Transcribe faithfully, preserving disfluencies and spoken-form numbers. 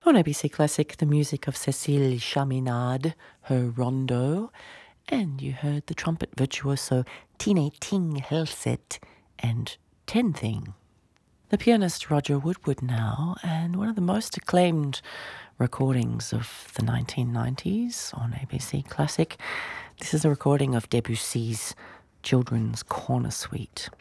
On A B C Classic, the music of Cécile Chaminade, her rondo, and you heard the trumpet virtuoso Tine Ting Helset and Ten Thing. The pianist Roger Woodward now, and one of the most acclaimed recordings of the nineteen nineties on A B C Classic. This is a recording of Debussy's Children's Corner Suite.